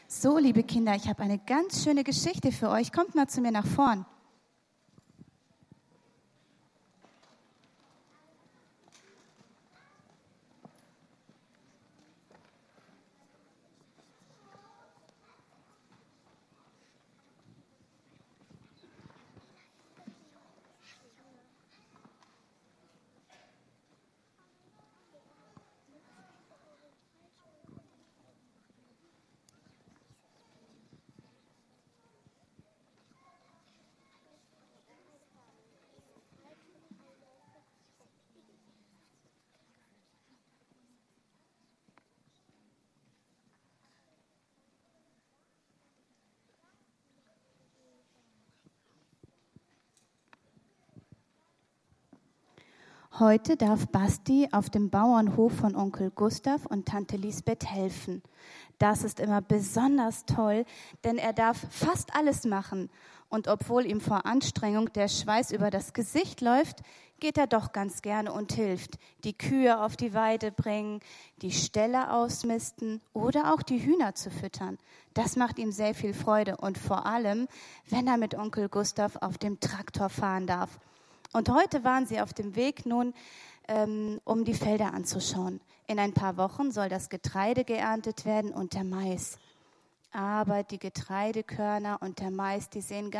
So, liebe Kinder, ich habe eine ganz schöne Geschichte für euch. Kommt mal zu mir nach vorn. Heute darf Basti auf dem Bauernhof von Onkel Gustav und Tante Lisbeth helfen. Das ist immer besonders toll, denn er darf fast alles machen. Und obwohl ihm vor Anstrengung der Schweiß über das Gesicht läuft, geht er doch ganz gerne und hilft. Die Kühe auf die Weide bringen, die Ställe ausmisten oder auch die Hühner zu füttern. Das macht ihm sehr viel Freude und vor allem, wenn er mit Onkel Gustav auf dem Traktor fahren darf. Und heute waren sie auf dem Weg nun, um die Felder anzuschauen. In ein paar Wochen soll das Getreide geerntet werden und der Mais. Aber die Getreidekörner und der Mais, die sehen